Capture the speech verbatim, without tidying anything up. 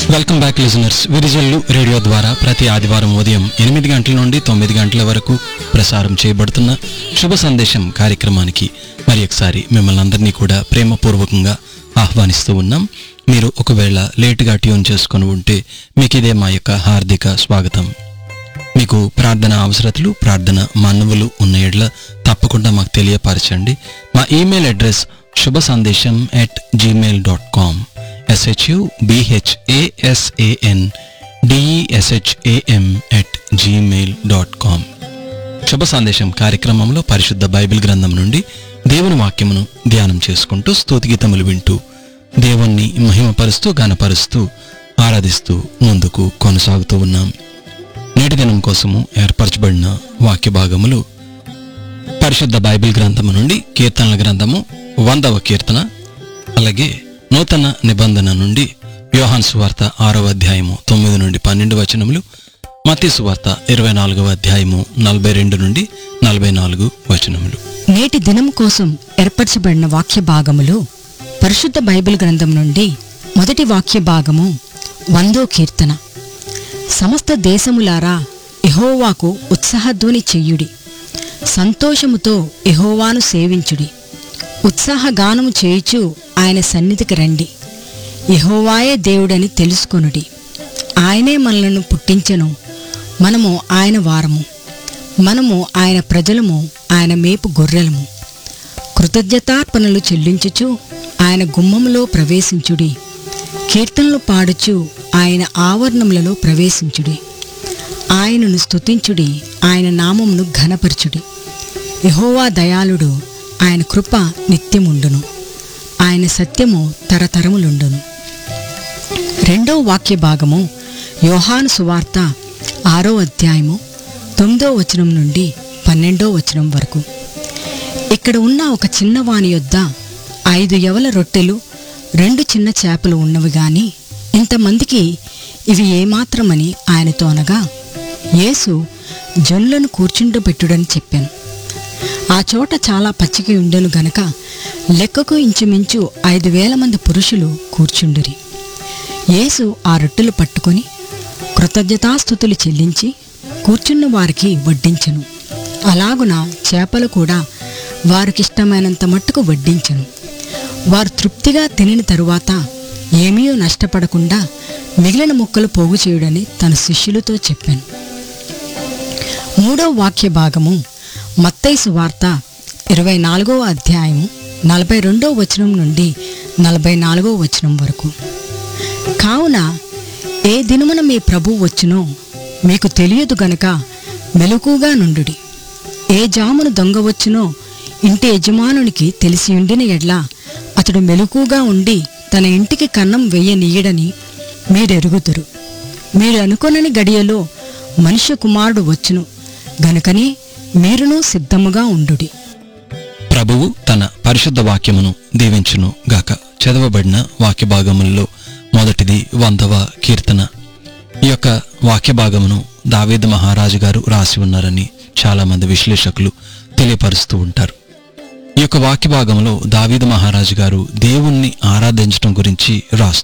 Welcome back listeners. Virijallu radio ద్వారా ప్రతి ఆదివారం ఉదయం ఎనిమిది గంటల నుండి తొమ్మిది గంటల వరకు ప్రసారం చేయబడుతున్న శుభ సందేశం కార్యక్రమానికి మరి ఒకసారి మిమ్మల్ని అందరినీ కూడా ప్రేమపూర్వకంగా ఆహ్వానిస్తూ ఉన్నాం. మీరు ఒకవేళ లేటుగా ట్యూన్ చేసుకొని ఉంటే మీకు ఇదే మా యొక్క హార్దిక స్వాగతం. మీకు ప్రార్థన అవసరతలు, ప్రార్థన మనవులు ఉన్న ఎడ్ల తప్పకుండా మాకు తెలియపరచండి. మా ఈమెయిల్ అడ్రస్ శుభ సందేశం at Gmail dot com. ఎస్హెచ్యుబిహెచ్ఏఎస్ఏఎన్ DESHAM at Gmail dot com. శుభ సందేశం కార్యక్రమంలో పరిశుద్ధ బైబిల్ గ్రంథం నుండి దేవుని వాక్యమును ధ్యానం చేసుకుంటూ స్తుతిగీతములు వింటూ దేవుణ్ణి మహిమపరుస్తూ గణపరుస్తూ ఆరాధిస్తూ ముందుకు కొనసాగుతూ ఉన్నాం. నేటి దినం కోసము ఏర్పరచబడిన వాక్య భాగములు పరిశుద్ధ బైబిల్ గ్రంథము నుండి కీర్తనల గ్రంథము వందవ కీర్తన, అలాగే నూతన నిబంధన నుండి యోహాను సువార్త ఆరవ అధ్యాయము తొమ్మిది నుండి పన్నెండు వచనములు, మత్తయి సువార్త ఇరవై నాలుగవ అధ్యాయము నలభై రెండు నుండి నలభై నాలుగు వచనములు. నేటి దినం కోసం ఏర్పరచబడిన వాక్య భాగములు పరిశుద్ధ బైబిల్ గ్రంథం నుండి మొదటి వాక్య భాగము వందో కీర్తన. సమస్త దేశములారా యెహోవాకు ఉత్సాహధ్వని చెయ్యుడి, సంతోషముతో యెహోవాను సేవించుడి, ఉత్సాహగానము చేయుచు ఆయన సన్నిధికి రండి. యెహోవాయే దేవుడని తెలుసుకొనుడి. ఆయనే మనలను పుట్టించెను, మనము ఆయన వారము, మనము ఆయన ప్రజలము, ఆయన మేపు గొర్రెలము. కృతజ్ఞతార్పణలు చెల్లించుచు ఆయన గుమ్మములో ప్రవేశించుడి, కీర్తనలు పాడుచు ఆయన ఆవరణములలో ప్రవేశించుడి. ఆయనను స్తుతించుడి, ఆయన నామమును ఘనపరచుడి. యెహోవా దయాళుడు, ఆయన కృప నిత్యముండును, ఆయన సత్యము తరతరములుండును. రెండో వాక్య భాగము యోహాను సువార్త ఆరో అధ్యాయము తొమ్మిదో వచనం నుండి పన్నెండో వచనం వరకు. ఇక్కడ ఉన్న ఒక చిన్నవాని యొద్ద ఐదు యవల రొట్టెలు రెండు చిన్న చేపలు ఉన్నవి గాని ఇంతమందికి ఇవి ఏమాత్రమని ఆయనతో అనగా, యేసు జనులను కూర్చుండబెట్టుడని చెప్పాను. ఆ చోట చాలా పచ్చిక ఉండెను గనక లెక్కకు ఇంచుమించు ఐదు వేల మంది పురుషులు కూర్చుండిరి. యేసు ఆ రొట్టెలు పట్టుకొని కృతజ్ఞతాస్తుతులు చెల్లించి కూర్చున్న వారికి వడ్డించెను. అలాగున చేపలు కూడా వారికిష్టమైనంత మట్టుకు వడ్డించెను. వారు తృప్తిగా తినిన తరువాత ఏమీ నష్టపడకుండా మిగిలిన ముక్కలు పోగు చేయుడని తన శిష్యులతో చెప్పాను. మూడో వాక్య భాగము మత్తయి సువార్త ఇరవై నాలుగవ అధ్యాయము నలభై రెండో వచనం నుండి నలభై నాలుగో వచనం వరకు. కావున ఏ దినమున మీ ప్రభు వచ్చునో మీకు తెలియదు గనక మెలకుగా నుండుడి. ఏ జామును దొంగ వచ్చునో ఇంటి యజమానునికి తెలిసి ఉండిన ఎడ్ల అతడు మెలకుగా ఉండి తన ఇంటికి కన్నం వెయ్యనీయడని మీరెరుగుదురు. మీరు అనుకొనని గడియలో మనుష్య కుమారుడు వచ్చును గనుకని మీరును సిద్ధముగా ఉండుడి. ప్రభువు తన పరిశుద్ధ వాక్యమును దీవించును గాక. చదవబడిన వాక్య భాగములలో మొదటిది వందవ కీర్తన. ఈ యొక్క వాక్య భాగమును దావీదు మహారాజు గారు రాసి ఉన్నారని చాలా మంది విశ్లేషకులు తెలియపరుస్తూ ఉంటారు. ఈ యొక్క వాక్య భాగంలో దావీదు మహారాజు గారు దేవుణ్ణి ఆరాధించడం గురించి రాస్తూ